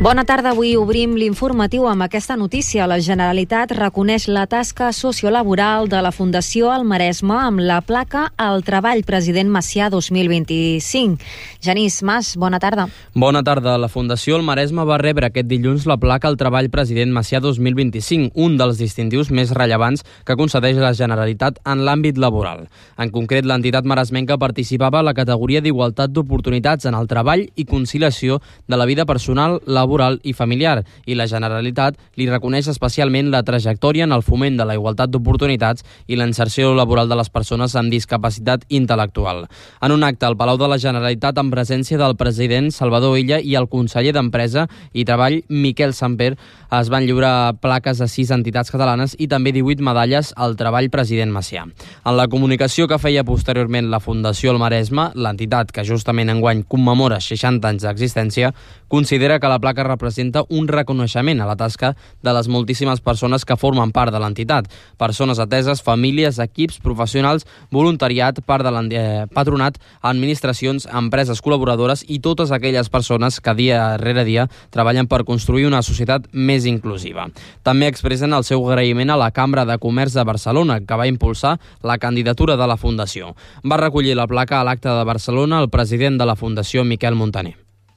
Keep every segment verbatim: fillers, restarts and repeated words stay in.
Bona tarda. Avui obrim l'informatiu amb aquesta notícia. La Generalitat reconeix la tasca sociolaboral de la Fundació al Maresme amb la placa al Treball President Macià dos mil vint-i-cinc. Genís Mas, bona tarda. Bona tarda. La Fundació al Maresme va rebre aquest dilluns la placa al Treball President Macià dos mil vint-i-cinc, un dels distintius més rellevants que concedeix la Generalitat en l'àmbit laboral. En concret, l'entitat maresmenca participava a la categoria d'Igualtat d'Oportunitats en el treball i conciliació de la vida personal, laboral i familiar, i la Generalitat li reconeix especialment la trajectòria en el foment de la igualtat d'oportunitats i la inserció laboral de les persones amb discapacitat intel·lectual. En un acte al Palau de la Generalitat en presència del president Salvador Illa i el conseller d'Empresa i Treball Miquel Samper es van lliurar plaques a sis entitats catalanes i també divuit medalles al Treball President Macià. En la comunicació que feia posteriorment la Fundació al Maresme, l'entitat que justament enguany commemora seixanta anys d'existència, considera que la placa representa un reconeixement a la tasca de les moltíssimes persones que formen part de l'entitat, persones ateses, famílies, equips, professionals, voluntariat, part de l'patronat, administracions, empreses col·laboradores i totes aquelles persones que dia rere dia treballen per construir una societat més inclusiva. També expressen el seu agraïment a la Cambra de Comerç de Barcelona, que va impulsar la candidatura de la Fundació. Va recollir la placa a l'acte de Barcelona el president de la Fundació, Miquel Montaner.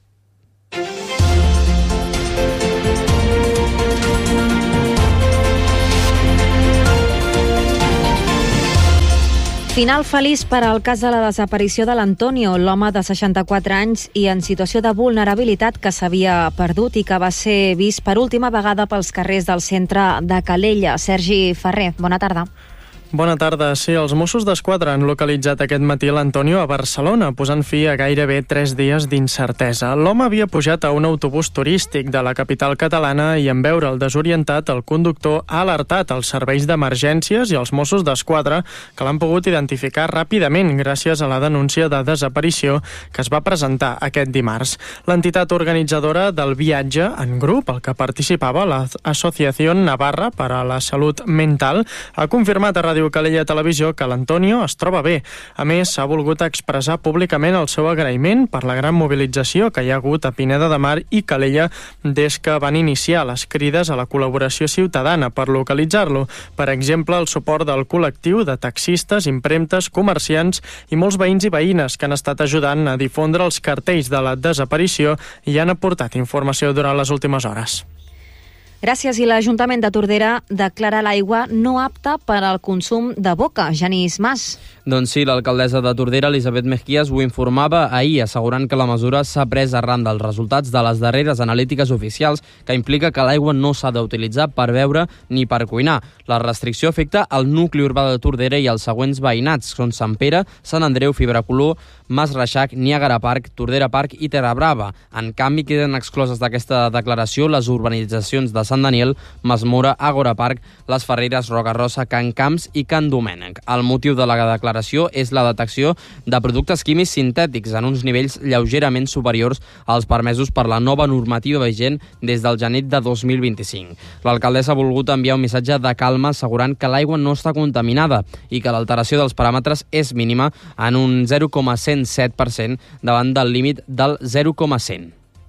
Final feliç per al cas de la desaparició de l'Antonio, l'home de seixanta-quatre anys i en situació de vulnerabilitat que s'havia perdut i que va ser vist per última vegada pels carrers del centre de Calella. Sergi Ferrer, bona tarda. Bona tarda. Sí, els Mossos d'Esquadra han localitzat aquest matí l'Antonio a Barcelona, posant fi a gairebé tres dies d'incertesa. L'home havia pujat a un autobús turístic de la capital catalana i en veure'l desorientat, el conductor ha alertat els serveis d'emergències i els Mossos d'Esquadra, que l'han pogut identificar ràpidament gràcies a la denúncia de desaparició que es va presentar aquest dimarts. L'entitat organitzadora del viatge en grup, el que participava, l'Associació Navarra per a la Salut Mental, ha confirmat a Ràdio Calella Televisió que l'Antonio es troba bé. A més, s'ha volgut expressar públicament el seu agraïment per la gran mobilització que hi ha hagut a Pineda de Mar i Calella des que van iniciar les crides a la col·laboració ciutadana per localitzar-lo. Per exemple, el suport del col·lectiu de taxistes, impremtes, comerciants i molts veïns i veïnes que han estat ajudant a difondre els cartells de la desaparició i han aportat informació durant les últimes hores. Gràcies. I l'Ajuntament de Tordera declara l'aigua no apta per al consum de boca. Genís Mas. Doncs sí, l'alcaldessa de Tordera, Elisabet Mejías, ho informava ahir, assegurant que la mesura s'ha pres arran dels resultats de les darreres analítiques oficials, que implica que l'aigua no s'ha d'utilitzar per beure ni per cuinar. La restricció afecta el nucli urbà de Tordera i els següents veïnats, són Sant Pere, Sant Andreu, Fibracolor, Mas Reixac, Niàgara Park, Tordera Park i Terra Brava. En canvi, queden excloses d'aquesta declaració les urbanitzacions de Sant Daniel, Masmora, Àgora Park, Les Ferreres, Rocarosa, Can Camps i Can Domènec. El motiu de la declaració és la detecció de productes químics sintètics en uns nivells lleugerament superiors als permesos per la nova normativa vigent des del gener de dos mil vint-i-cinc. L'alcaldessa ha volgut enviar un missatge de calma assegurant que l'aigua no està contaminada i que l'alteració dels paràmetres és mínima en un zero coma cent set per cent davant del límit del zero coma cent.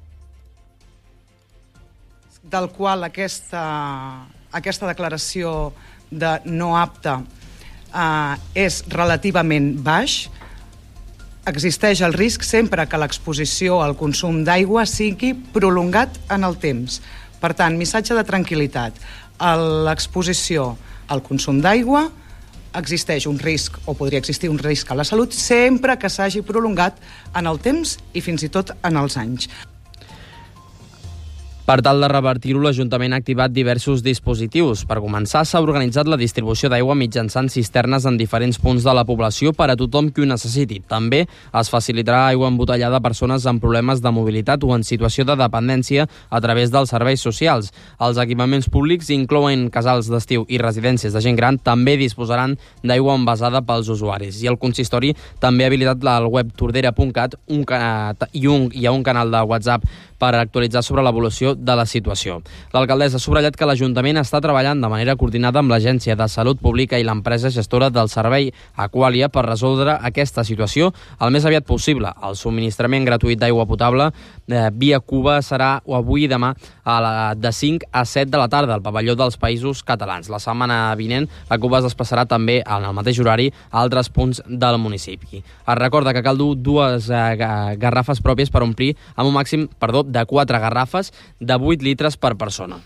Del qual aquesta, aquesta declaració de no apta eh, és relativament baix. Existeix el risc sempre que l'exposició al consum d'aigua sigui prolongat en el temps. Per tant, missatge de tranquil·litat. A l'exposició al consum d'aigua existeix un risc, o podria existir un risc a la salut, sempre que s'hagi prolongat en el temps i fins i tot en els anys. Per tal de revertir-ho, l'Ajuntament ha activat diversos dispositius. Per començar, s'ha organitzat la distribució d'aigua mitjançant cisternes en diferents punts de la població per a tothom qui ho necessiti. També es facilitarà aigua embotellada a persones amb problemes de mobilitat o en situació de dependència a través dels serveis socials. Els equipaments públics, inclouen casals d'estiu i residències de gent gran, també disposaran d'aigua envasada pels usuaris. I el consistori també ha habilitat el web tordera punt cat un, i, un, hi ha un canal de WhatsApp per actualitzar sobre l'evolució de la situació. L'alcaldessa ha subratllat que l'Ajuntament està treballant de manera coordinada amb l'Agència de Salut Pública i l'empresa gestora del servei Aqualia per resoldre aquesta situació el més aviat possible. El subministrament gratuït d'aigua potable eh, via Cuba serà avui i demà a la, de cinc a set de la tarda al pavelló dels Països Catalans. La setmana vinent la Cuba es desplaçarà també en el mateix horari a altres punts del municipi. Es recorda que cal dur dues eh, garrafes pròpies per omplir amb un màxim perdó, de quatre garrafes de vuit litres per persona.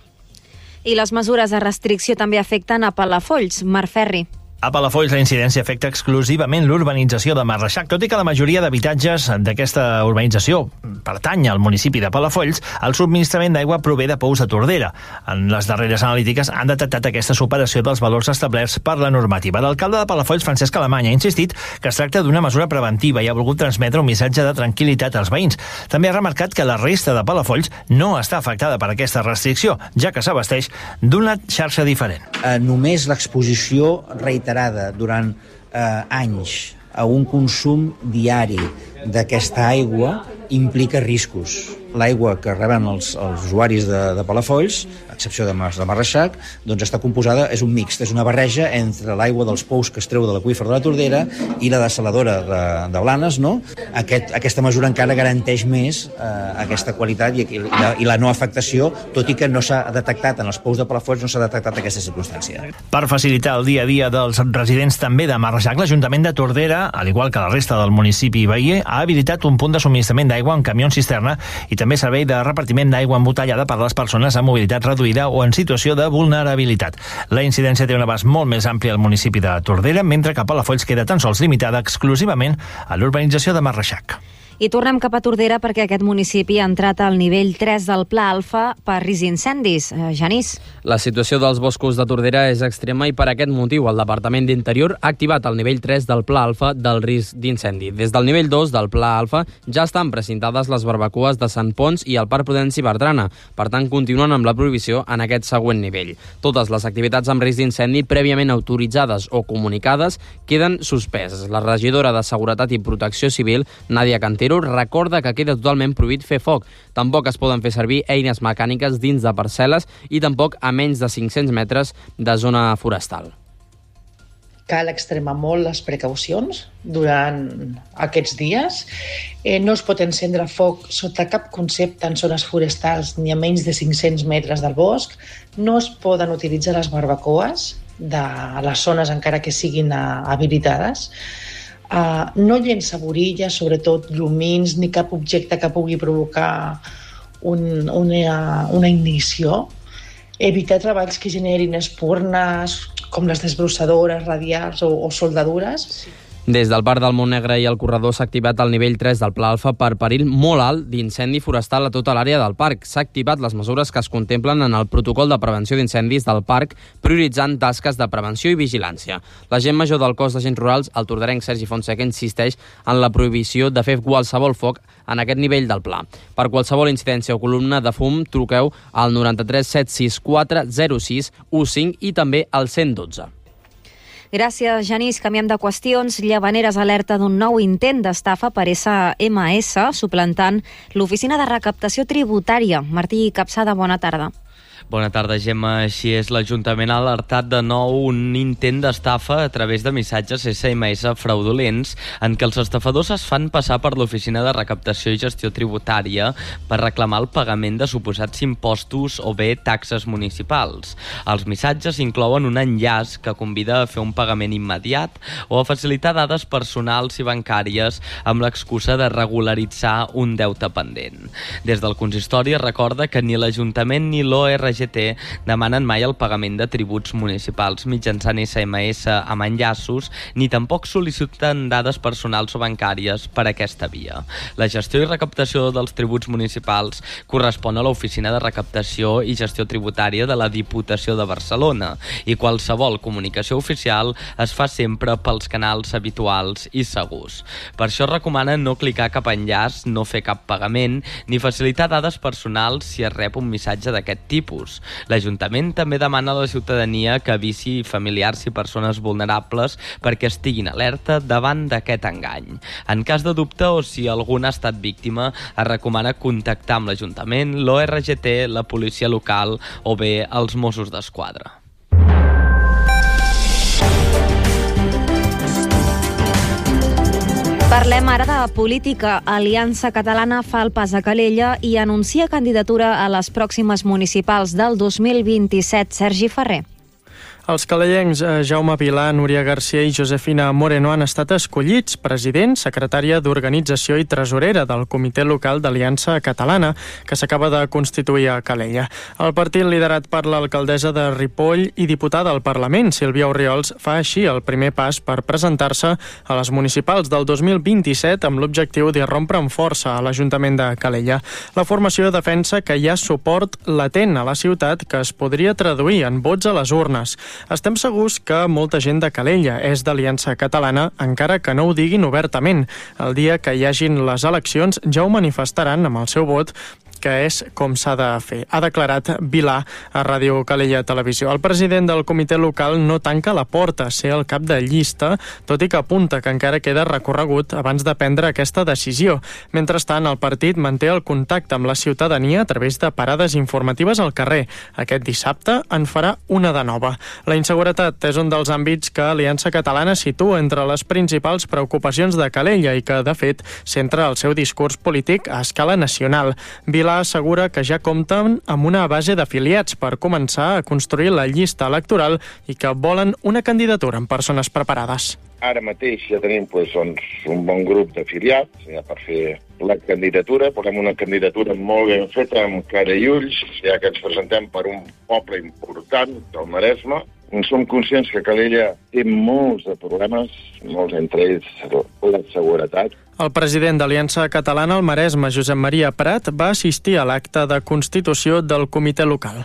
I les mesures de restricció també afecten a Palafolls. Mar Ferri. A Palafolls la incidència afecta exclusivament l'urbanització de Marreixac, tot i que la majoria d'habitatges d'aquesta urbanització pertany al municipi de Palafolls, el subministrament d'aigua prové de pous de Tordera. En les darreres analítiques han detectat aquesta superació dels valors establerts per la normativa. L'alcalde de Palafolls, Francesc Alemany, ha insistit que es tracta d'una mesura preventiva i ha volgut transmetre un missatge de tranquil·litat als veïns. També ha remarcat que la resta de Palafolls no està afectada per aquesta restricció, ja que s'abasteix d'una xarxa diferent. Eh, només l'exposició reiterada durant eh, anys a un consum diari d'aquesta aigua implica riscos. L'aigua que reben els, els usuaris de, de Palafolls, a excepció de, Mas, de Marreixac, doncs està composada, és un mixt, és una barreja entre l'aigua dels pous que es treu de l'aqüífer de la Tordera i la dessaladora de, de Blanes, no? Aquest, aquesta mesura encara garanteix més eh, aquesta qualitat i, i, la, i la no afectació, tot i que no s'ha detectat en els pous de Palafolls, no s'ha detectat aquesta circumstància. Per facilitar el dia a dia dels residents també de Marreixac, l'Ajuntament de Tordera, al igual que la resta del municipi veí, ha habilitat un punt de subministrament d'aigua en camions cisterna i també servei de repartiment d'aigua embotellada per a les persones amb mobilitat reduïda o en situació de vulnerabilitat. La incidència té un abast molt més ampli al municipi de Tordera, mentre que Palafolls queda tan sols limitada exclusivament a l'urbanització de Marreixac. I tornem cap a Tordera perquè aquest municipi ha entrat al nivell tres del Pla Alfa per risc d'incendis. Eh, Genís. La situació dels boscos de Tordera és extrema i per aquest motiu el Departament d'Interior ha activat el nivell tres del Pla Alfa del risc d'incendi. Des del nivell dos del Pla Alfa ja estan precintades les barbacoes de Sant Pons i el Parc Prudenci Bertrana. Per tant, continuen amb la prohibició en aquest següent nivell. Totes les activitats amb risc d'incendi prèviament autoritzades o comunicades queden suspeses. La regidora de Seguretat i Protecció Civil, Nàdia Cantero, recorda que queda totalment prohibit fer foc. Tampoc es poden fer servir eines mecàniques dins de parcel·les i tampoc a menys de cinc-cents metres de zona forestal. Cal extremar molt les precaucions durant aquests dies. Eh, no es pot encendre foc sota cap concepte en zones forestals ni a menys de cinc-cents metres del bosc. No es poden utilitzar les barbacoes de les zones encara que siguin uh, habilitades. Uh, no llençar borilles, sobretot llumins, ni cap objecte que pugui provocar un, una, una ignició. Evitar treballs que generin espurnes, com les desbrossadores radials o, o soldadures. Des del Parc del Montnegre i el corredor s'ha activat el nivell tres del Pla Alfa per perill molt alt d'incendi forestal a tota l'àrea del parc. S'ha activat les mesures que es contemplen en el protocol de prevenció d'incendis del parc, prioritzant tasques de prevenció i vigilància. L'agent major del cos d'agents rurals, el torderenc Sergi Fonseca, insisteix en la prohibició de fer qualsevol foc en aquest nivell del pla. Per qualsevol incidència o columna de fum, truqueu al noranta-tres set sis quatre zero sis u cinc i també al cent dotze. Gràcies, Genís. Canviem de qüestions. Llavaneres alerta d'un nou intent d'estafa per S M S, suplantant l'Oficina de Recaptació Tributària. Martí Capçada, bona tarda. Bona tarda, Gemma. Així és, l'Ajuntament ha alertat de nou un intent d'estafa a través de missatges S M S fraudulents en què els estafadors es fan passar per l'Oficina de Recaptació i Gestió Tributària per reclamar el pagament de suposats impostos o bé taxes municipals. Els missatges inclouen un enllaç que convida a fer un pagament immediat o a facilitar dades personals i bancàries amb l'excusa de regularitzar un deute pendent. Des del consistori es recorda que ni l'Ajuntament ni l'O R G T demanen mai el pagament de tributs municipals mitjançant S M S amb enllaços, ni tampoc sol·liciten dades personals o bancàries per aquesta via. La gestió i recaptació dels tributs municipals correspon a l'Oficina de Recaptació i Gestió Tributària de la Diputació de Barcelona i qualsevol comunicació oficial es fa sempre pels canals habituals i segurs. Per això recomanen no clicar cap enllaç, no fer cap pagament, ni facilitar dades personals si es rep un missatge d'aquest tipus. d'ús. L'Ajuntament també demana a la ciutadania que avisi familiars i persones vulnerables perquè estiguin alerta davant d'aquest engany. En cas de dubte o si algun ha estat víctima, es recomana contactar amb l'Ajuntament, l'O R G T, la policia local o bé els Mossos d'Esquadra. Parlem ara de política. Aliança Catalana fa el pas a Calella i anuncia candidatura a les pròximes municipals del dos mil vint-i-set. Sergi Ferrer. Els calellencs Jaume Vilà, Núria Garcia i Josefina Moreno han estat escollits president, secretària d'Organització i tresorera del Comitè Local d'Aliança Catalana, que s'acaba de constituir a Calella. El partit liderat per l'alcaldessa de Ripoll i diputada al Parlament, Sílvia Orriols, fa així el primer pas per presentar-se a les municipals del dos mil vint-i-set amb l'objectiu d'irrompre amb força a l'Ajuntament de Calella. La formació defensa que hi ha suport latent a la ciutat que es podria traduir en vots a les urnes. Estem segurs que molta gent de Calella és d'Aliança Catalana, encara que no ho diguin obertament. El dia que hi hagin les eleccions ja ho manifestaran amb el seu vot, que és com s'ha de fer, ha declarat Vilà a Ràdio Calella Televisió. El president del comitè local no tanca la porta a ser el cap de llista, tot i que apunta que encara queda recorregut abans de prendre aquesta decisió. Mentrestant, el partit manté el contacte amb la ciutadania a través de parades informatives al carrer. Aquest dissabte en farà una de nova. La inseguretat és un dels àmbits que Aliança Catalana situa entre les principals preocupacions de Calella i que, de fet, centra el seu discurs polític a escala nacional. Vilà assegura que ja compten amb una base d'afiliats per començar a construir la llista electoral i que volen una candidatura amb persones preparades. Ara mateix ja tenim pues, doncs, un bon grup d'afiliats ja per fer la candidatura. Posem una candidatura molt ben feta, amb cara i ulls, ja que ens presentem per un poble important del Maresme. Som conscients que Calella té molts de problemes, molts entre ells la seguretat. El president d'Aliança Catalana al Maresme, Josep Maria Prat, va assistir a l'acte de constitució del comitè local.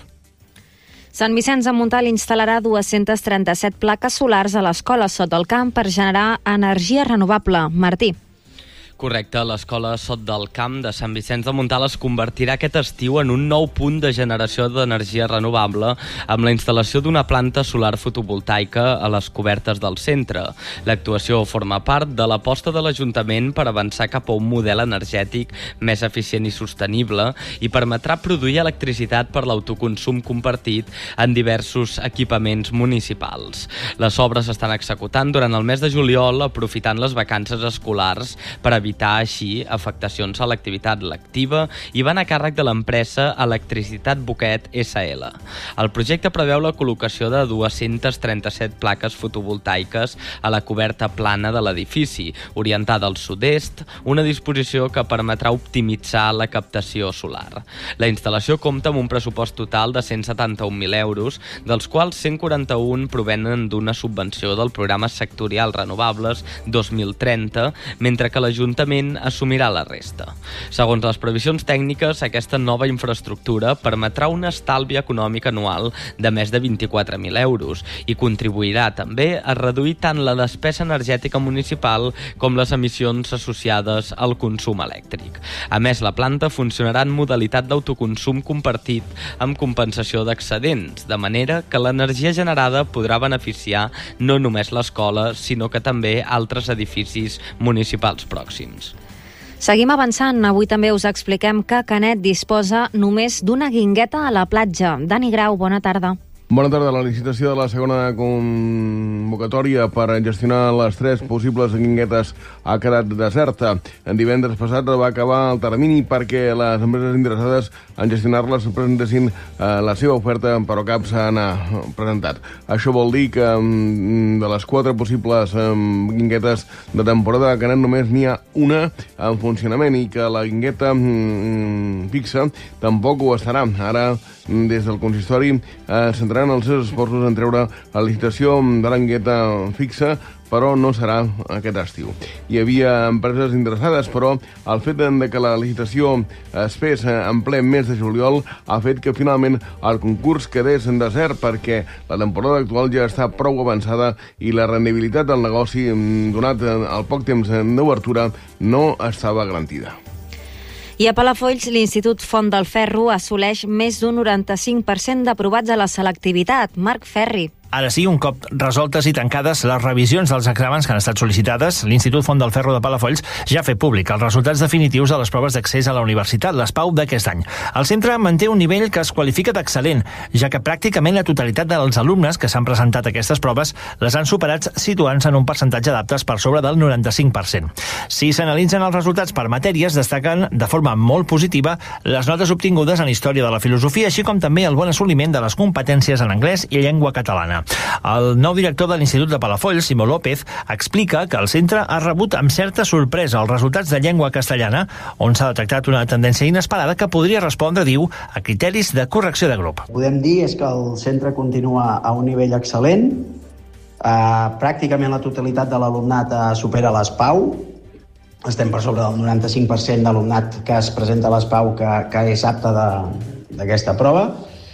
Sant Vicenç de Montalt instal·larà dues-centes trenta-set plaques solars a l'escola Sot del Camp per generar energia renovable. Martí. Correcte, l'escola Sot del Camp de Sant Vicenç de Montalt es convertirà aquest estiu en un nou punt de generació d'energia renovable amb la instal·lació d'una planta solar fotovoltaica a les cobertes del centre. L'actuació forma part de l'aposta de l'Ajuntament per avançar cap a un model energètic més eficient i sostenible i permetrà produir electricitat per l'autoconsum compartit en diversos equipaments municipals. Les obres s'estan executant durant el mes de juliol aprofitant les vacances escolars per evitar evitar així afectacions a l'activitat lectiva i van a càrrec de l'empresa Electricitat Boquet S L. El projecte preveu la col·locació de dues-centes trenta-set plaques fotovoltaiques a la coberta plana de l'edifici, orientada al sud-est, una disposició que permetrà optimitzar la captació solar. La instal·lació compta amb un pressupost total de cent setanta-un mil euros, dels quals cent quaranta-un provenen d'una subvenció del programa sectorial Renovables dos mil trenta, mentre que l'Ajuntament assumirà la resta. Segons les previsions tècniques, aquesta nova infraestructura permetrà un estalvi econòmic anual de més de vint-i-quatre mil euros i contribuirà també a reduir tant la despesa energètica municipal com les emissions associades al consum elèctric. A més, la planta funcionarà en modalitat d'autoconsum compartit amb compensació d'excedents, de manera que l'energia generada podrà beneficiar no només l'escola, sinó que també altres edificis municipals pròxims. Seguim avançant. Avui també us expliquem que Canet disposa només d'una guingueta a la platja. Dani Grau, bona tarda. Bona tarda. La licitació de la segona convocatòria per gestionar les tres possibles guinguetes ha quedat deserta. En divendres passat va acabar el termini perquè les empreses interessades en gestionar-les presentessin eh, la seva oferta, però cap s'han presentat. Això vol dir que de les quatre possibles eh, guinguetes de temporada de Canet només n'hi ha una en funcionament i que la guingueta mm, fixa tampoc ho estarà. Ara, des del consistori, eh, centraran els seus esforços en treure la licitació de la guingueta fixa, però no serà aquest estiu. Hi havia empreses interessades, però el fet de que la licitació es fes en ple mes de juliol ha fet que finalment el concurs quedés en desert perquè la temporada actual ja està prou avançada i la rendibilitat del negoci, donat el poc temps d'obertura, no estava garantida. I a Palafolls, l'Institut Font del Ferro assoleix més d'un noranta-cinc per cent d'aprovats a la selectivitat. Marc Ferri. Ara sí, un cop resoltes i tancades les revisions dels exàmens que han estat sol·licitades, l'Institut Font del Ferro de Palafolls ja ha fet públic els resultats definitius de les proves d'accés a la universitat, les PAU d'aquest any. El centre manté un nivell que es qualifica d'excel·lent, ja que pràcticament la totalitat dels alumnes que s'han presentat a aquestes proves les han superat situant-se en un percentatge d'aptes per sobre del noranta-cinc per cent. Si s'analitzen els resultats per matèries, destaquen de forma molt positiva les notes obtingudes en història de la filosofia, així com també el bon assoliment de les competències en anglès i llengua catalana. El nou director de l'Institut de Palafolls, Simó López, explica que el centre ha rebut amb certa sorpresa els resultats de llengua castellana, on s'ha detectat una tendència inesperada que podria respondre, diu, a criteris de correcció de grup. Podem dir és que el centre continua a un nivell excel·lent, eh, pràcticament la totalitat de l'alumnat eh, supera les PAU, estem per sobre del noranta-cinc per cent d'alumnat que es presenta a les PAU que, que és apte d'aquesta prova,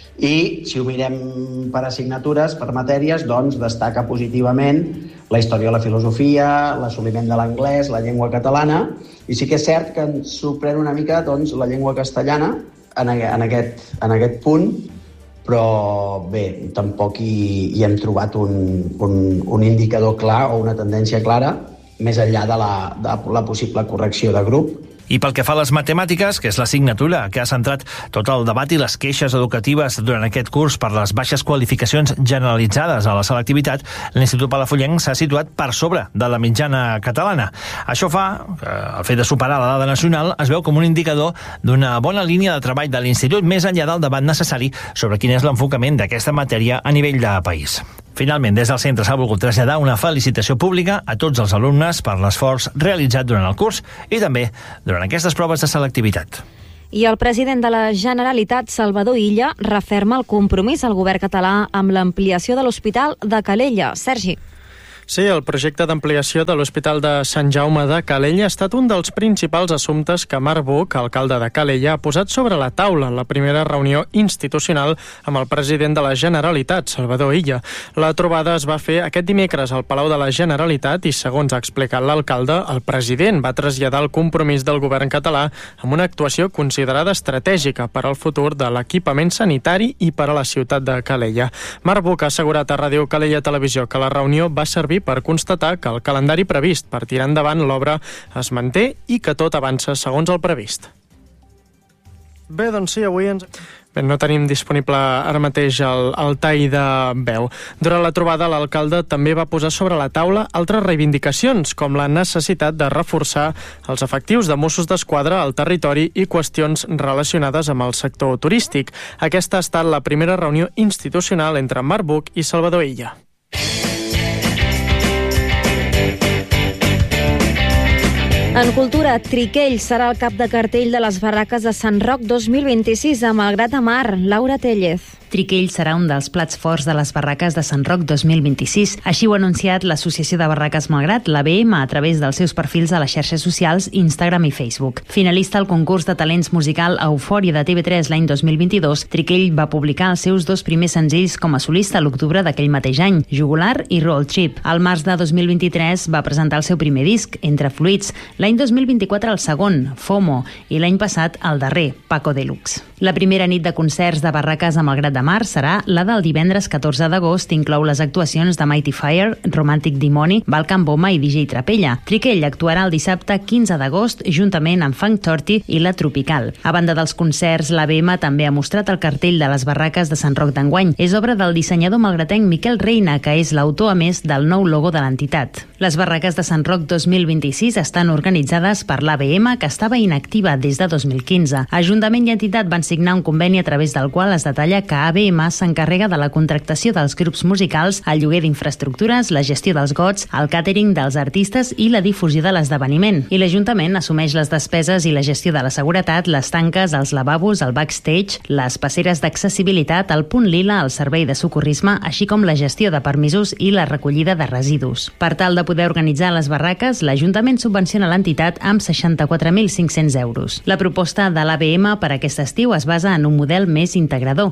i si ho mirem per assignatures, per matèries, doncs destaca positivament la història de la filosofia, l'assoliment de l'anglès, la llengua catalana, i sí que és cert que ens sorprèn una mica doncs, la llengua castellana en, en, aquest, en aquest punt, però bé, tampoc hi, hi hem trobat un, un, un indicador clar o una tendència clara més enllà de la, de la possible correcció de grup. I pel que fa a les matemàtiques, que és l'assignatura que ha centrat tot el debat i les queixes educatives durant aquest curs per les baixes qualificacions generalitzades a la selectivitat, l'Institut Palafollenc s'ha situat per sobre de la mitjana catalana. Això fa que el fet de superar la dada nacional es veu com un indicador d'una bona línia de treball de l'Institut més enllà del debat necessari sobre quin és l'enfocament d'aquesta matèria a nivell de país. Finalment, des del centre s'ha volgut traslladar una felicitació pública a tots els alumnes per l'esforç realitzat durant el curs i també durant aquestes proves de selectivitat. I el president de la Generalitat, Salvador Illa, referma el compromís al govern català amb l'ampliació de l'Hospital de Calella. Sergi. Sí, el projecte d'ampliació de l'Hospital de Sant Jaume de Calella ha estat un dels principals assumptes que Marc Buch, alcalde de Calella, ha posat sobre la taula en la primera reunió institucional amb el president de la Generalitat, Salvador Illa. La trobada es va fer aquest dimecres al Palau de la Generalitat i, segons ha explicat l'alcalde, el president va traslladar el compromís del govern català amb una actuació considerada estratègica per al futur de l'equipament sanitari i per a la ciutat de Calella. Marc Buch ha assegurat a Ràdio Calella Televisió que la reunió va servir per constatar que el calendari previst per tirar endavant l'obra es manté i que tot avança segons el previst. Bé, doncs sí, avui ens... Bé, no tenim disponible ara mateix el, el tall de veu. Durant la trobada, l'alcalde també va posar sobre la taula altres reivindicacions, com la necessitat de reforçar els efectius de Mossos d'Esquadra al territori i qüestions relacionades amb el sector turístic. Aquesta ha estat la primera reunió institucional entre Marc Buch i Salvador Illa. En cultura, Triquell serà el cap de cartell de les barraques de Sant Roc dos mil vint-i-sis a Malgrat de Mar. Laura Tellez. Triquell serà un dels plats forts de les barraques de Sant Roc dos mil vint-i-sis. Així ho ha anunciat l'Associació de Barraques Malgrat, l'A B M, a través dels seus perfils a les xarxes socials, Instagram i Facebook. Finalista al concurs de talents musical Eufòria de T V tres l'any dos mil vint-i-dos, Triquell va publicar els seus dos primers senzills com a solista a l'octubre d'aquell mateix any, Jugular i Road Trip. Al març de dos mil vint-i-tres va presentar el seu primer disc, Entre Fluids, l'any dos mil vint-i-quatre el segon, FOMO, i l'any passat el darrer, Paco Deluxe. La primera nit de concerts de barraques a Malgrat de Mar serà la del divendres catorze d'agost, inclou les actuacions de Mighty Fire, Romantic Dimoni, Balkan Bomba i D J Trapella. Triquell actuarà el dissabte quinze d'agost juntament amb Funk Torti i La Tropical. A banda dels concerts, l'A B M també ha mostrat el cartell de les barraques de Sant Roc d'enguany. És obra del dissenyador malgratenc Miquel Reina, que és l'autor a més del nou logo de l'entitat. Les barraques de Sant Roc dos mil vint-i-sis estan organitzades per l'A B M, que estava inactiva des de dos mil quinze. Ajuntament i entitat van signar un conveni a través del qual es detalla que A B M s'encarrega de la contractació dels grups musicals, el lloguer d'infraestructures, la gestió dels gots, el càtering dels artistes i la difusió de l'esdeveniment. I l'Ajuntament assumeix les despeses i la gestió de la seguretat, les tanques, els lavabos, el backstage, les passeres d'accessibilitat, el punt lila, el servei de socorrisme, així com la gestió de permisos i la recollida de residus. Per tal de poder organitzar les barraques, l'Ajuntament subvenciona l'entitat amb seixanta-quatre mil cinc-cents euros. La proposta de l'A B M per aquest estiu es basa en un model més integrador. Un dels canvis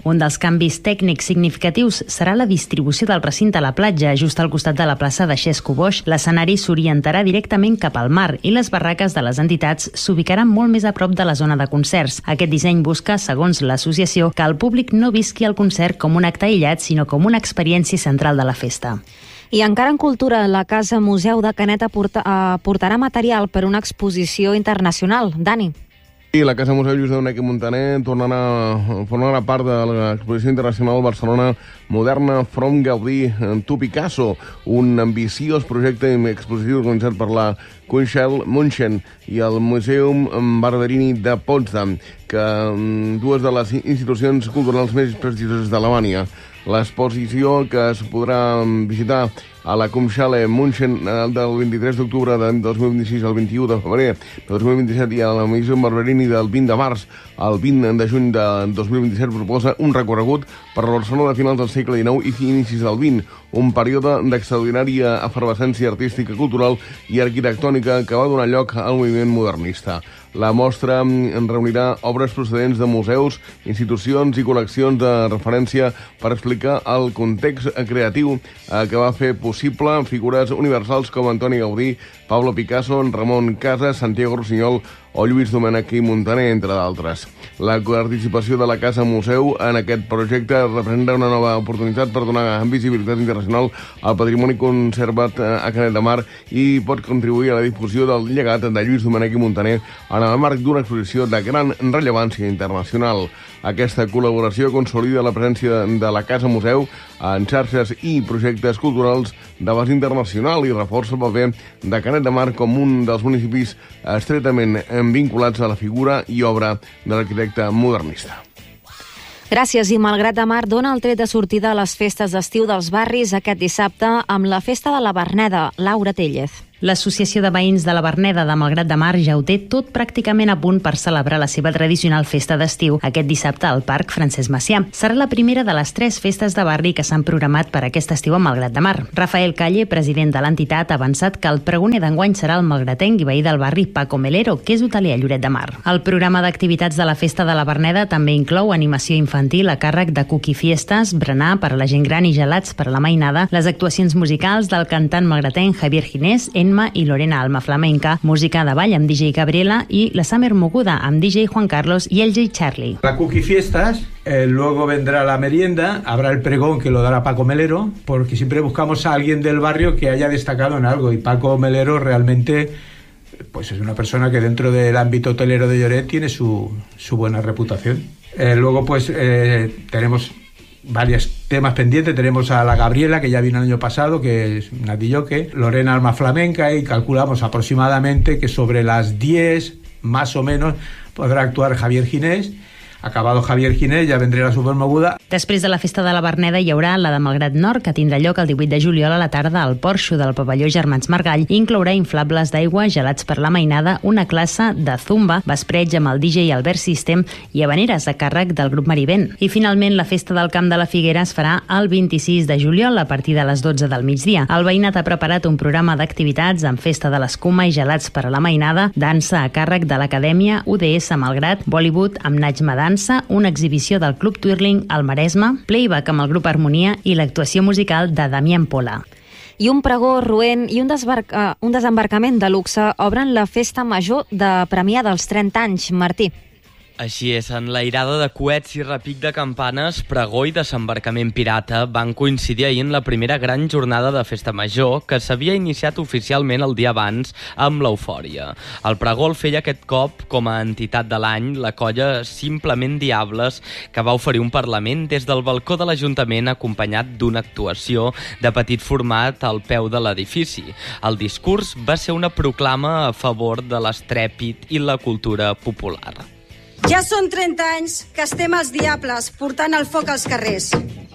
canvis tècnics significatius serà la distribució del recinte a la platja, just al costat de la plaça de Xesco Boix. L'escenari s'orientarà directament cap al mar i les barraques de les entitats s'ubicaran molt més a prop de la zona de concerts. Aquest disseny busca, segons l'associació, que el públic no visqui el concert com un acte aïllat, sinó com una experiència central de la festa. I encara en cultura, la Casa Museu de Canet aportarà material per una exposició internacional. Dani. I la Casa Museu Lluís Daunet i Muntaner tornarà, formarà part de l'exposició internacional Barcelona Moderna From Gaudí to Picasso, un ambiciós projecte expositiu organitzat per la Kunsthalle München i el Museum Barberini de Potsdam, que dues de les institucions culturals més prestigioses d'Alemanya. L'exposició, que es podrà visitar a la Kunsthalle München del vint-i-tres d'octubre de dos mil vint-i-sis al vint-i-u de febrer de dos mil vint-i-set i a la Museum Barberini del vint de març al vint de juny de dos mil vint-i-set, proposa un recorregut per la Barcelona de finals del segle dinou i inicis del vint, un període d'extraordinària efervescència artística, cultural i arquitectònica que va donar lloc al moviment modernista. La mostra en reunirà obres procedents de museus, institucions i col·leccions de referència per explicar el context creatiu que va fer possible figures universals com Antoni Gaudí, Pablo Picasso, Ramon Casas, Santiago Rossinyol o Lluís Domènech i Muntaner, entre d'altres. La participació de la Casa Museu en aquest projecte representa una nova oportunitat per donar visibilitat internacional al patrimoni conservat a Canet de Mar i pot contribuir a la difusió del llegat de Lluís Domènech i Muntaner en el marc d'una exposició de gran rellevància internacional. Aquesta col·laboració consolida la presència de la Casa Museu en xarxes i projectes culturals d'abast internacional i reforça el paper de Canet de Mar com un dels municipis estretament vinculats a la figura i obra de l'arquitecte modernista. Gràcies. I Malgrat de Mar dona el tret de sortida a les festes d'estiu dels barris aquest dissabte amb la Festa de la Verneda. Laura Tellez. L'Associació de Veïns de la Verneda de Malgrat de Mar ja ho té tot pràcticament a punt per celebrar la seva tradicional festa d'estiu aquest dissabte al Parc Francesc Macià. Serà la primera de les tres festes de barri que s'han programat per aquest estiu a Malgrat de Mar. Rafael Calle, president de l'entitat, ha avançat que el pregoner d'enguany serà el malgratenc i veí del barri Paco Melero, que és hotelier a Lloret de Mar. El programa d'activitats de la Festa de la Verneda també inclou animació infantil a càrrec de Cookie Fiestas, berenar per a la gent gran i gelats per a la mainada, les actuacions musicals del cantant malgratenc Javier Ginés, Enma i Lorena Alma Flamenca, música de ball amb D J Gabriela y la Summer Moguda amb D J Juan Carlos y el J Charlie. La Cookie Fiestas, eh, luego vendrá la merienda, habrá el pregón que lo dará Paco Melero, porque siempre buscamos a alguien del barrio que haya destacado en algo, y Paco Melero realmente pues es una persona que dentro del ámbito hotelero de Lloret tiene su, su buena reputación. Eh, luego pues eh, tenemos varios temas pendientes. Tenemos a la Gabriela, que ya vino el año pasado, que es una D J, Lorena Alma Flamenca, y calculamos aproximadamente que sobre las diez, más o menos, podrà actuar Javier Ginés. Acabado Javier Ginés, ja vendré la Supermoguda. Després de la Festa de la Verneda hi haurà la de Malgrat Nord, que tindrà lloc el divuit de juliol a la tarda al porxo del pavelló Germans Margall, i inclourà inflables d'aigua, gelats per la mainada, una classe de zumba, vespreig amb el D J Albert System i habaneres a càrrec del grup Marivent. I finalment la Festa del Camp de la Figuera es farà el vint-i-sis de juliol a partir de les dotze del migdia. El veïnat ha preparat un programa d'activitats amb festa de l'escuma i gelats per a la mainada, dansa a càrrec de l'Acadèmia U D S Malgrat, Bollywood amb Najma Dansa, una exhibició del Club Twirling al Maresme, playback amb el grup Harmonia i l'actuació musical de Damián Pola. I un pregó roent i un, desbarca, un desembarcament de luxe obren la festa major de Premià dels trenta anys. Martí. Així és, enlairada de coets i repic de campanes, pregó i desembarcament pirata van coincidir ahir en la primera gran jornada de festa major que s'havia iniciat oficialment el dia abans amb l'eufòria. El pregó el feia aquest cop com a entitat de l'any la colla Simplement Diables, que va oferir un parlament des del balcó de l'Ajuntament acompanyat d'una actuació de petit format al peu de l'edifici. El discurs va ser una proclama a favor de l'estrèpit i la cultura popular. Ja són trenta anys que estem als Diables portant el foc als carrers.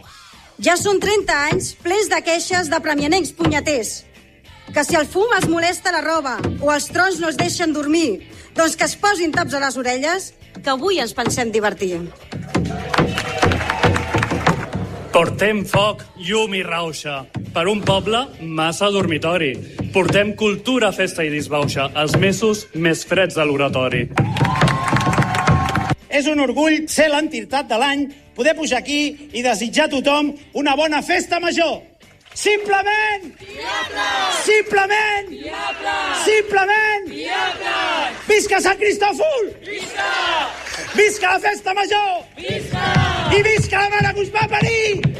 Ja són trenta anys plens de queixes de premianencs punyeters. Que si el fum els molesta la roba o els trons no es deixen dormir, doncs que es posin taps a les orelles, que avui ens pensem divertir. Portem foc, llum i rauxa. Per un poble, massa dormitori. Portem cultura, festa i disbauxa, els mesos més freds de l'oratori. és un orgull ser l'entitat de l'any, poder pujar aquí i desitjar a tothom una bona festa major. Simplement! Diables! Simplement! Diables! Simplement! Diables! Visca Sant Cristòfol! Visca! Visca la festa major! Visca! I visca la mare que us va parir!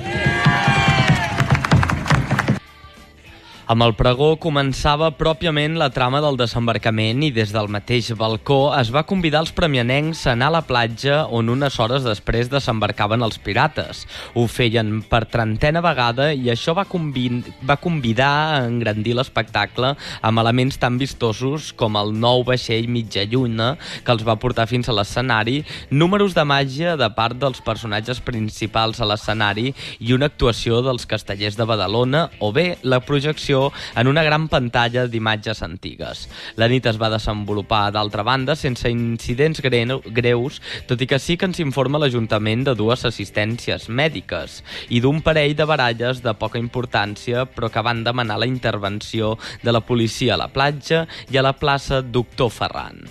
Amb el pregó començava pròpiament la trama del desembarcament i des del mateix balcó es va convidar els premianencs a anar a la platja on unes hores després desembarcaven els pirates. Ho feien per trentena vegada i això va, convid va convidar a engrandir l'espectacle amb elements tan vistosos com el nou vaixell mitja lluna que els va portar fins a l'escenari, números de màgia de part dels personatges principals a l'escenari i una actuació dels castellers de Badalona o bé la projecció en una gran pantalla d'imatges antigues. La nit es va desenvolupar, d'altra banda, sense incidents greus, tot i que sí que ens informa l'Ajuntament de dues assistències mèdiques i d'un parell de baralles de poca importància, però que van demanar la intervenció de la policia a la platja i a la plaça Doctor Ferran.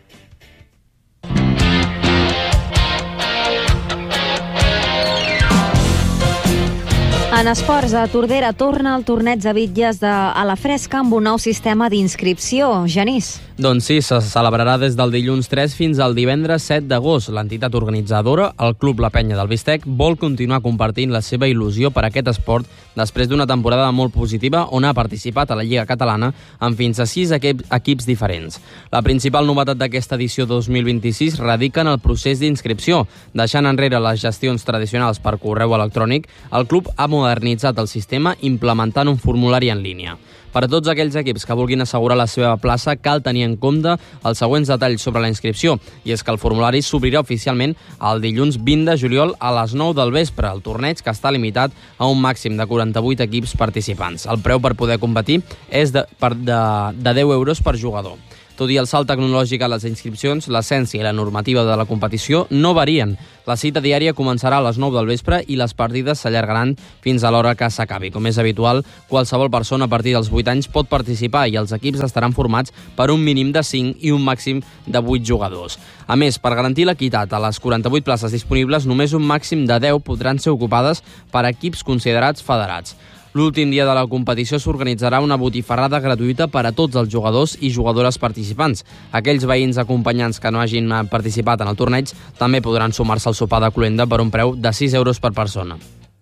En esports, a Tordera torna el torneig de bitlles de a la fresca amb un nou sistema d'inscripció. Genís. Doncs sí, se celebrarà des del dilluns tres fins al divendres set d'agost. L'entitat organitzadora, el Club La Penya del Bistec, vol continuar compartint la seva il·lusió per a aquest esport després d'una temporada molt positiva on ha participat a la Lliga Catalana amb fins a sis equips diferents. La principal novetat d'aquesta edició dos mil vint-i-sis radica en el procés d'inscripció. Deixant enrere les gestions tradicionals per correu electrònic, el club ha modernitzat el sistema implementant un formulari en línia. Per a tots aquells equips que vulguin assegurar la seva plaça, cal tenir en compte els següents detalls sobre la inscripció, i és que el formulari s'obrirà oficialment el dilluns vint de juliol a les nou del vespre, el torneig que està limitat a un màxim de quaranta-vuit equips participants. El preu per poder competir és de, per, de, de deu euros per jugador. Tot i el salt tecnològic a les inscripcions, l'essència i la normativa de la competició no varien. La cita diària començarà a les nou del vespre i les partides s'allargaran fins a l'hora que s'acabi. Com és habitual, qualsevol persona a partir dels vuit anys pot participar i els equips estaran formats per un mínim de cinc i un màxim de vuit jugadors. A més, per garantir l'equitat, a les quaranta-vuit places disponibles, només un màxim de deu podran ser ocupades per equips considerats federats. L'últim dia de la competició s'organitzarà una botifarrada gratuïta per a tots els jugadors i jugadores participants. Aquells veïns acompanyants que no hagin participat en el torneig també podran sumar-se al sopar de cloenda per un preu de sis euros per persona.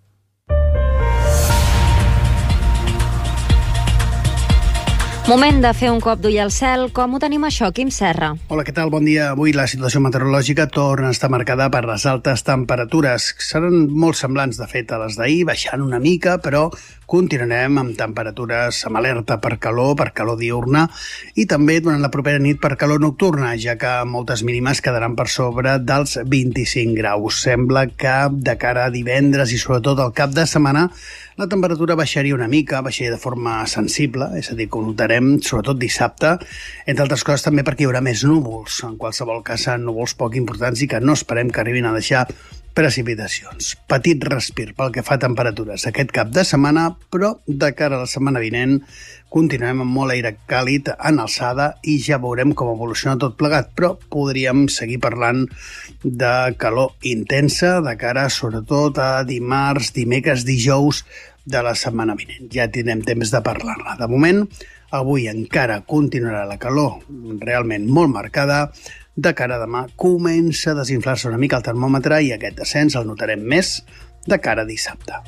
Moment de fer un cop d'ull al cel. Com ho tenim això, Quim Serra? Hola, què tal? Bon dia. Avui la situació meteorològica torna a estar marcada per les altes temperatures. Seran molt semblants, de fet, a les d'ahir, baixant una mica, però continuarem amb temperatures amb alerta per calor, per calor diurna, i també durant la propera nit per calor nocturna, ja que moltes mínimes quedaran per sobre dels vint-i-cinc graus. Sembla que de cara a divendres i sobretot al cap de setmana la temperatura baixaria una mica, baixaria de forma sensible, és a dir, que ho notarem sobretot dissabte, entre altres coses també perquè hi haurà més núvols, en qualsevol cas núvols poc importants i que no esperem que arribin a deixar precipitacions. Petit respir pel que fa a temperatures aquest cap de setmana, però de cara a la setmana vinent continuem amb molt aire càlid en alçada i ja veurem com evoluciona tot plegat, però podríem seguir parlant de calor intensa de cara sobretot a dimarts, dimecres, dijous de la setmana vinent. Ja tindrem temps de parlar-ne. De moment, avui encara continuarà la calor realment molt marcada. De cara a demà comença a desinflar-se una mica el termòmetre i aquest descens el notarem més de cara a dissabte.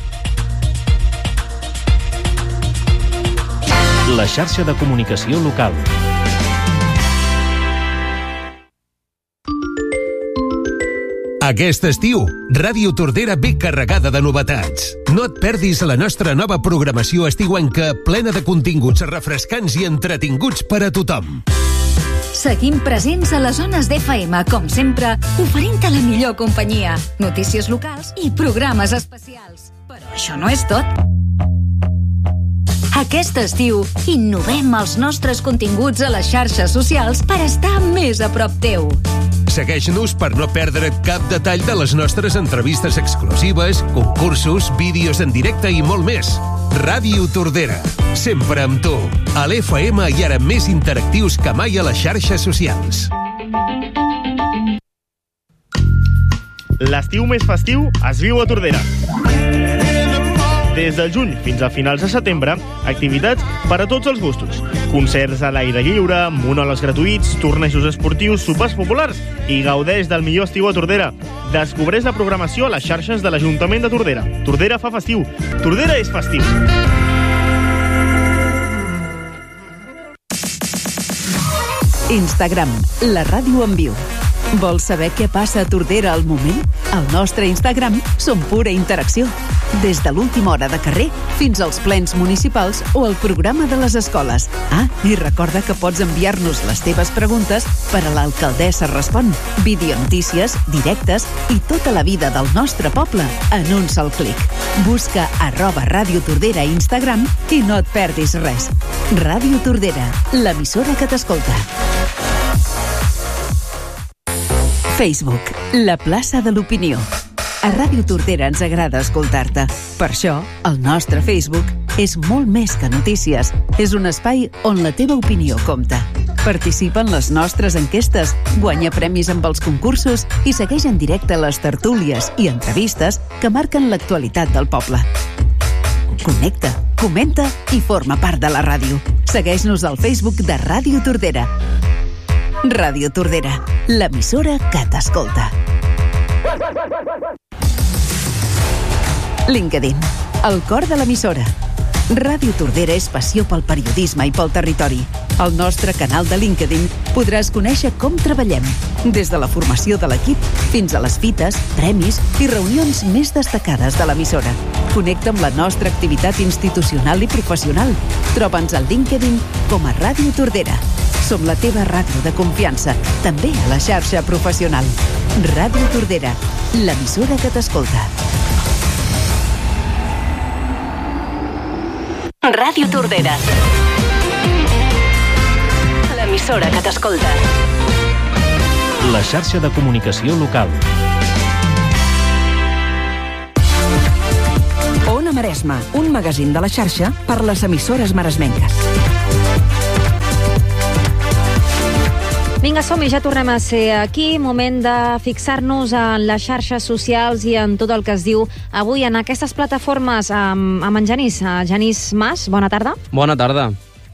La xarxa de comunicació local. Aquest estiu, Ràdio Tordera ve carregada de novetats. No et perdis la nostra nova programació estiuenca plena de continguts refrescants i entretinguts per a tothom. Seguim presents a les zones d'F M, com sempre, oferint-te la millor companyia, notícies locals i programes especials. Però això no és tot. Aquest estiu, innovem els nostres continguts a les xarxes socials per estar més a prop teu. Segueix-nos per no perdre cap detall de les nostres entrevistes exclusives, concursos, vídeos en directe i molt més. Ràdio Tordera, sempre amb tu. A l'F M i ara més interactius que mai a les xarxes socials. L'estiu més festiu es viu a Tordera. Des del juny fins a finals de setembre, activitats per a tots els gustos. Concerts a l'aire lliure, monòlegs gratuïts, tornejos esportius, sopars populars i gaudeix del millor estiu a Tordera. Descobreix la programació a les xarxes de l'Ajuntament de Tordera. Tordera fa festiu. Tordera és festiu. Instagram, la ràdio en viu. Vols saber què passa a Tordera al moment? Al nostre Instagram som pura interacció. Des de l'última hora de carrer fins als plens municipals o el programa de les escoles. Ah, i recorda que pots enviar-nos les teves preguntes per a l'Alcaldessa Respon. Videonotícies, directes i tota la vida del nostre poble en un sol clic. Busca arroba Ràdio Tordera a Instagram i no et perdis res. Ràdio Tordera, l'emissora que t'escolta. Facebook, la plaça de l'opinió. A Ràdio Tordera ens agrada escoltar-te. Per això, el nostre Facebook és molt més que notícies. És un espai on la teva opinió compta. Participa en les nostres enquestes, guanya premis amb els concursos i segueix en directe les tertúlies i entrevistes que marquen l'actualitat del poble. Connecta, comenta i forma part de la ràdio. Segueix-nos al Facebook de Ràdio Tordera. Ràdio Tordera, l'emissora que t'escolta. LinkedIn, el cor de l'emissora. Ràdio Tordera és passió pel periodisme i pel territori. Al nostre canal de LinkedIn podràs conèixer com treballem, des de la formació de l'equip fins a les fites, premis i reunions més destacades de l'emissora. Connecta amb la nostra activitat institucional i professional. Troba'ns al LinkedIn com a Ràdio Tordera. Som la teva ràdio de confiança, també a la xarxa professional. Ràdio Tordera, l'emissora que t'escolta. Ràdio Tordera, l'emissora que t'escolta. La xarxa de comunicació local. Ona Maresma, un magazín de la xarxa per les emissores maresmenques. Vinga, som-hi, ja tornem a ser aquí. Moment de fixar-nos en les xarxes socials i en tot el que es diu avui en aquestes plataformes amb, amb en Genís. Genís Mas, bona tarda. Bona tarda.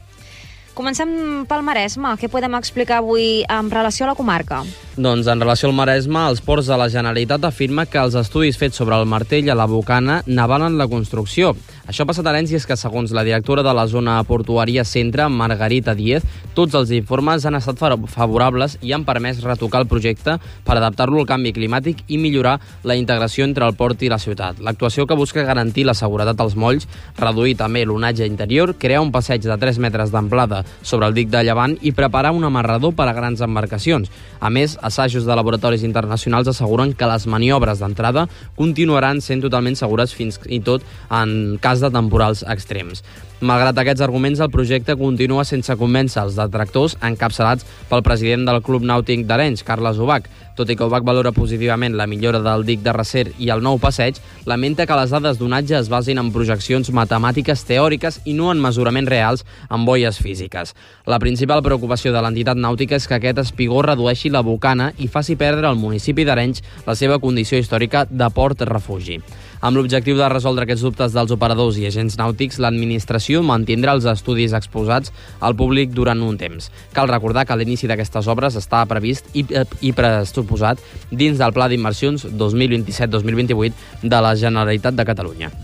Comencem pel Maresme. Què podem explicar avui en relació a la comarca? Doncs en relació al Maresme, els ports de la Generalitat afirma que els estudis fets sobre el martell a la Bocana n'avalen la construcció. Això ha passat a Arenys i és que, segons la directora de la zona portuària Centre, Margarita Díez, tots els informes han estat favorables i han permès retocar el projecte per adaptar-lo al canvi climàtic i millorar la integració entre el port i la ciutat. L'actuació, que busca garantir la seguretat als molls, reduir també l'onatge interior, crear un passeig de tres metres d'amplada sobre el dic de Llevant i preparar un amarrador per a grans embarcacions. A més, assajos de laboratoris internacionals asseguren que les maniobres d'entrada continuaran sent totalment segures fins i tot en cas de temporals extrems. Malgrat aquests arguments, el projecte continua sense convèncer els detractors encapçalats pel president del Club Nàutic d'Arenys, Carles Ubach. Tot i que Ubach valora positivament la millora del dic de Recer i el nou passeig, lamenta que les dades d'onatge es basin en projeccions matemàtiques teòriques i no en mesuraments reals amb boies físiques. La principal preocupació de l'entitat nàutica és que aquest espigó redueixi la Bocana i faci perdre al municipi d'Arenys la seva condició històrica de port-refugi. Amb l'objectiu de resoldre aquests dubtes dels operadors i agents nàutics, l'administració mantindrà els estudis exposats al públic durant un temps. Cal recordar que l'inici d'aquestes obres està previst i, i pressuposat dins del Pla d'Inversions dos mil vint-i-set dos mil vint-i-vuit de la Generalitat de Catalunya.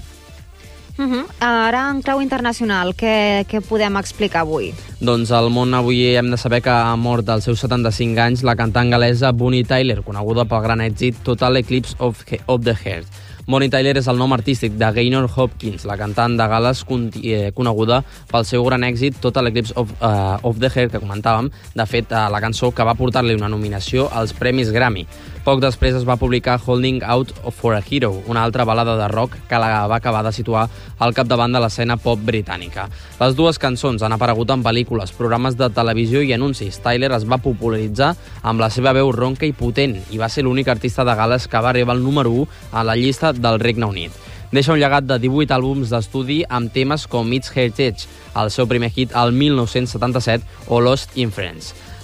Uh -huh. Ara, en clau internacional, què, què podem explicar avui? Doncs al món avui hem de saber que ha mort als seus setanta-cinc anys la cantant gal·lesa Bonnie Tyler, coneguda pel gran èxit Total Eclipse of, of the Heart. Bonnie Tyler és el nom artístic de Gaynor Hopkins, la cantant de Gal·les coneguda pel seu gran èxit Total Eclipse of, uh, of the Heart, que comentàvem, de fet, uh, la cançó que va portar-li una nominació als Premis Grammy. Poc després es va publicar Holding Out for a Hero, una altra balada de rock que la va acabar de situar al capdavant de l'escena pop britànica. Les dues cançons han aparegut en pel·lícules, programes de televisió i anuncis. Tyler es va popularitzar amb la seva veu ronca i potent i va ser l'únic artista de Gal·les que va arribar al número u a la llista del Regne Unit. Deixa un llegat de divuit àlbums d'estudi amb temes com It's Heritage, el seu primer hit al mil nou-cents setanta-set, o Lost in Friends.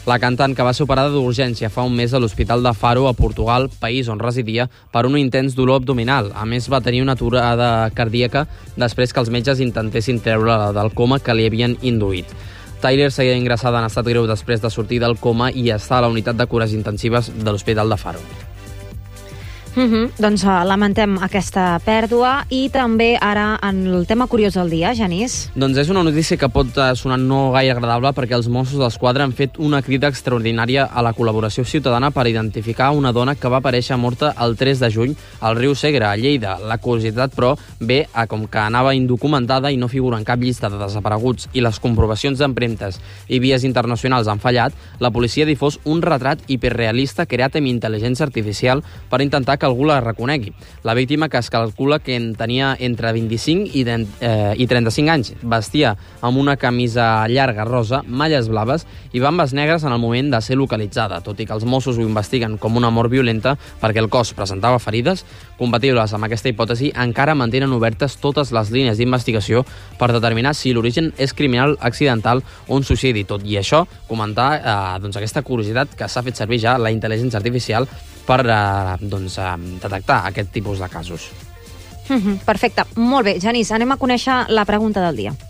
La cantant, que va ser operada d'urgència fa un mes a l'Hospital de Faro, a Portugal, país on residia, per un intens dolor abdominal. A més, va tenir una aturada cardíaca després que els metges intentessin treure-la del coma que li havien induït. Tyler seguia ingressada en estat greu després de sortir del coma i està a la unitat de cures intensives de l'Hospital de Faro. Uh-huh. Doncs uh, lamentem aquesta pèrdua i també ara en el tema curiós del dia, Genís. Doncs és una notícia que pot sonar no gaire agradable perquè els Mossos d'Esquadra han fet una crida extraordinària a la col·laboració ciutadana per identificar una dona que va aparèixer morta el tres de juny al riu Segre, a Lleida. La curiositat, però, ve a com que anava indocumentada i no figura en cap llista de desapareguts i les comprovacions d'empremtes i vies internacionals han fallat, la policia ha difós un retrat hiperrealista creat amb intel·ligència artificial per intentar que algú la reconegui. La víctima, que es calcula que en tenia entre vint-i-cinc i, eh, i trenta-cinc anys, vestia amb una camisa llarga rosa, malles blaves i bambes negres en el moment de ser localitzada. Tot i que els Mossos ho investiguen com una mort violenta perquè el cos presentava ferides, compatibles amb aquesta hipòtesi, encara mantenen obertes totes les línies d'investigació per determinar si l'origen és criminal, accidental o un suïcidi. Tot i això, comentar eh, doncs aquesta curiositat que s'ha fet servir ja la intel·ligència artificial per eh, doncs, eh, detectar aquest tipus de casos. Mm-hmm, perfecte. Molt bé, Genís, anem a conèixer la pregunta del dia.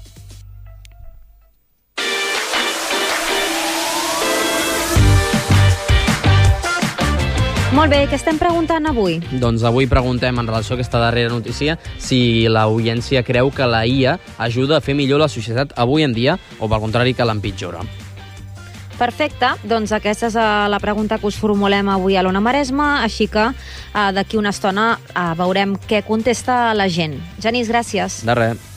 Molt bé, què estem preguntant avui? Doncs avui preguntem, en relació a aquesta darrera notícia, si l'audiència creu que la I A ajuda a fer millor la societat avui en dia o, pel contrari, que l'empitjora. Perfecte, doncs aquesta és la pregunta que us formulem avui a l'Ona Maresme, així que eh, d'aquí una estona eh, veurem què contesta la gent. Genís, gràcies. De res.